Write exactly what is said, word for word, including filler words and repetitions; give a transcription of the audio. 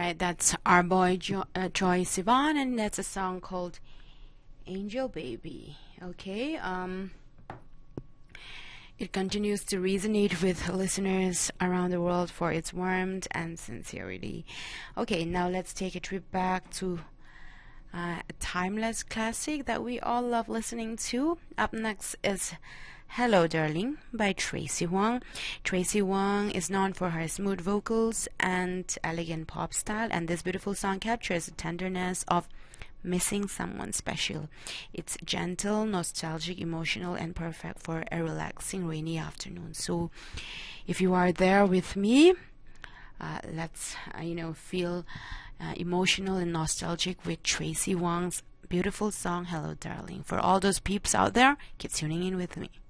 right, that's our boy jo uh, Troye Sivan, and that's a song called Angel Baby. Okay, um, it continues to resonate with listeners around the world for its warmth and sincerity. Okay, now let's take a trip back to uh, a timeless classic that we all love listening to. Up next is Hello Darling by Tracy Wong. Tracy Wong is known for her smooth vocals and elegant pop style, and this beautiful song captures the tenderness of missing someone special. It's gentle, nostalgic, emotional, and perfect for a relaxing rainy afternoon. So if you are there with me, uh, let's uh, you know feel uh, emotional and nostalgic with Tracy Wong's beautiful song Hello Darling. For all those peeps out there, keep tuning in with me.